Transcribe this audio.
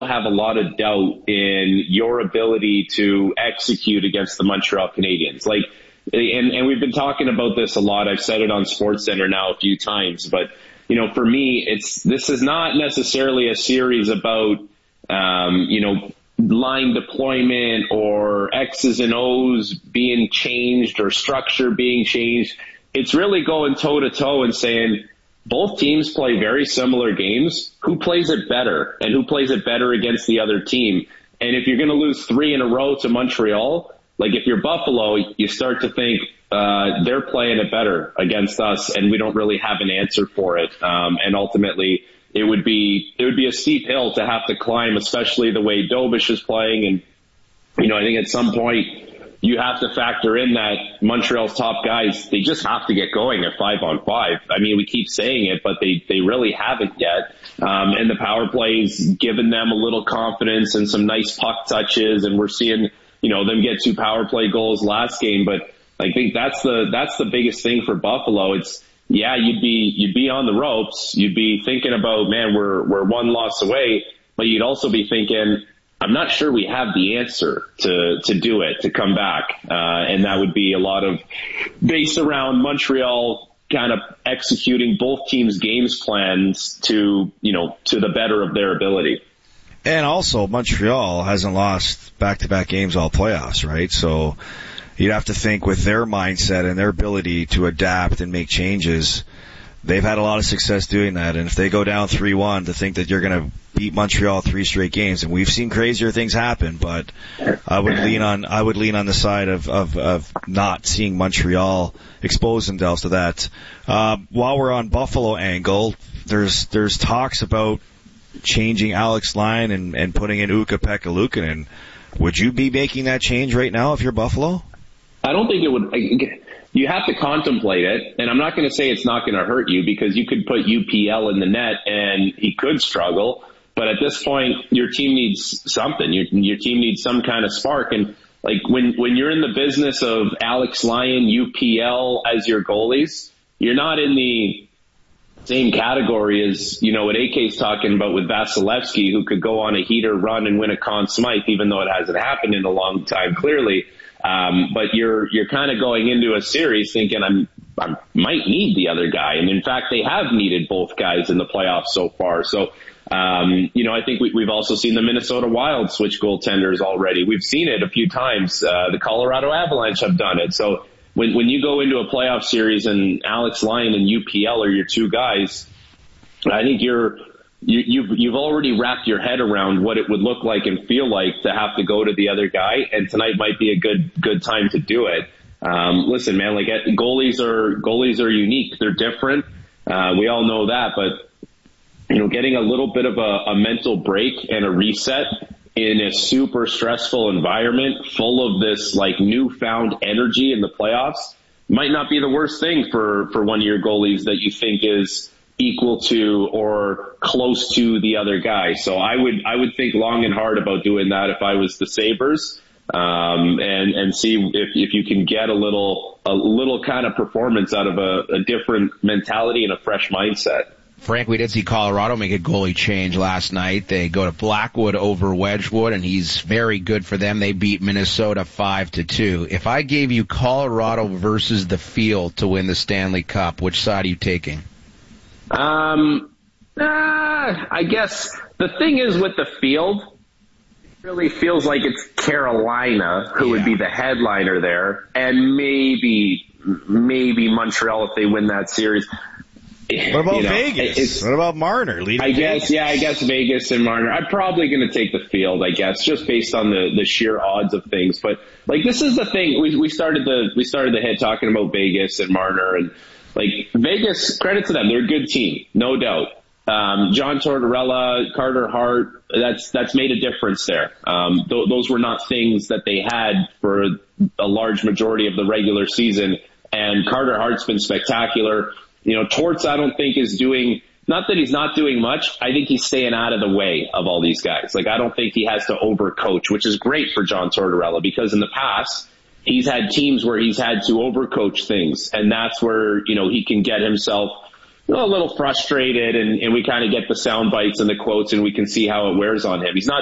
have a lot of doubt in your ability to execute against the Montreal Canadiens. Like, and we've been talking about this a lot. I've said it on SportsCenter now a few times, but for me, this is not necessarily a series about, line deployment or X's and O's being changed or structure being changed. It's really going toe to toe and saying both teams play very similar games. Who plays it better and who plays it better against the other team? And if you're going to lose 3 in a row to Montreal, like if you're Buffalo, you start to think, they're playing it better against us and we don't really have an answer for it. And ultimately it would be a steep hill to have to climb, especially the way Dobish is playing. And, I think at some point you have to factor in that Montreal's top guys, they just have to get going at 5-on-5. I mean, we keep saying it, but they really haven't yet. And the power play's given them a little confidence and some nice puck touches. And we're seeing, them get 2 power play goals last game. But I think that's the biggest thing for Buffalo. It's, yeah, you'd be on the ropes. You'd be thinking about, man, we're 1 loss away, but you'd also be thinking, I'm not sure we have the answer to do it, to come back. And that would be a lot of based around Montreal kind of executing both teams' games plans to the better of their ability. And also Montreal hasn't lost back-to-back games all playoffs, right? So you'd have to think with their mindset and their ability to adapt and make changes, they've had a lot of success doing that. And if they go down 3-1, to think that you're going to beat Montreal 3 straight games, and we've seen crazier things happen, but I would lean on the side of not seeing Montreal expose themselves to that. While we're on Buffalo angle, there's talks about changing Alex Lyon and putting in Ukko-Pekka Luukkonen. Would you be making that change right now if you're Buffalo? I don't think it would. You have to contemplate it, and I'm not going to say it's not going to hurt you because you could put UPL in the net and he could struggle. But at this point, your team needs something. Your team needs some kind of spark. And like when you're in the business of Alex Lyon, UPL as your goalies, you're not in the same category as, what AK's talking about with Vasilevsky, who could go on a heater run and win a Conn Smythe, even though it hasn't happened in a long time, clearly. But you're kind of going into a series thinking I might need the other guy. And in fact, they have needed both guys in the playoffs so far. So, I think we've also seen the Minnesota Wild switch goaltenders already. We've seen it a few times. The Colorado Avalanche have done it. So when you go into a playoff series and Alex Lyon and UPL are your 2 guys, I think you've already wrapped your head around what it would look like and feel like to have to go to the other guy, and tonight might be a good time to do it. Listen, man, like goalies are unique. They're different. We all know that, but getting a little bit of a mental break and a reset in a super stressful environment full of this like newfound energy in the playoffs might not be the worst thing for one of your goalies that you think is equal to or close to the other guy. So I would think long and hard about doing that if I was the Sabres, and see if you can get a little kind of performance out of a different mentality and a fresh mindset. Frank, we did see Colorado make a goalie change last night. They go to Blackwood over Wedgwood, and he's very good for them. They beat Minnesota 5-2. If I gave you Colorado versus the field to win the Stanley Cup, which side are you taking? I guess the thing is with the field, it really feels like it's Carolina who would be the headliner there, and maybe Montreal if they win that series. What about Vegas? What about Marner? I guess Vegas and Marner. I'm probably going to take the field, I guess, just based on the sheer odds of things. But like, this is the thing. We started the hit talking about Vegas and Marner, and like Vegas, credit to them. They're a good team, no doubt. John Tortorella, Carter Hart, that's made a difference there. Those were not things that they had for a large majority of the regular season. And Carter Hart's been spectacular. Torts, I don't think is doing, not that he's not doing much. I think he's staying out of the way of all these guys. Like, I don't think he has to overcoach, which is great for John Tortorella, because in the past, he's had teams where he's had to overcoach things. And that's where, he can get himself a little frustrated, and we kind of get the sound bites and the quotes, and we can see how it wears on him. He's not